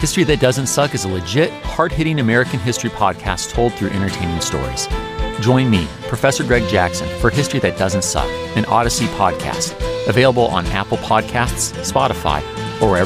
History That Doesn't Suck is a legit, hard-hitting American history podcast told through entertaining stories. Join me, Professor Greg Jackson, for History That Doesn't Suck, an Odyssey podcast, available on Apple Podcasts, Spotify, or wherever